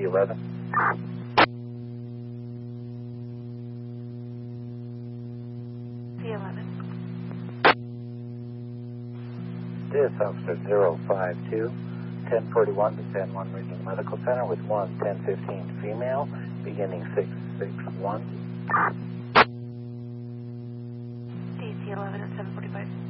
DC-11. C11. This Officer 052, 1041 to San Juan Regional Medical Center with 1015 female, beginning 661. DC-11 at 745.